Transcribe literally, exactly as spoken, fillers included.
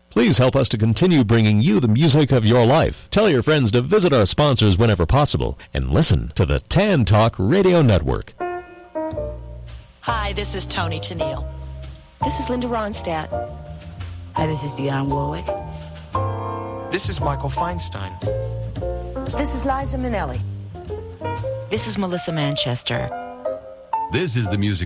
Please help us to continue bringing you the music of your life. Tell your friends to visit our sponsors whenever possible and listen to the Tan Talk Radio Network. Hi, this is Tony Tennille. This is Linda Ronstadt. Hi, this is Dionne Warwick. This is Michael Feinstein. This is Liza Minnelli. This is Melissa Manchester. This is the music